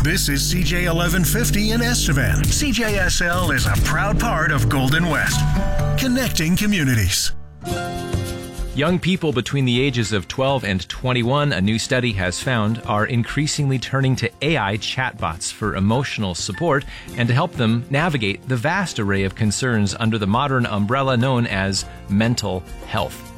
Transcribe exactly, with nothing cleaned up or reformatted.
This is C J eleven fifty in Estevan. C J S L is a proud part of Golden West, connecting communities. Young people between the ages of twelve and twenty-one, a new study has found, are increasingly turning to A I chatbots for emotional support and to help them navigate the vast array of concerns under the modern umbrella known as mental health.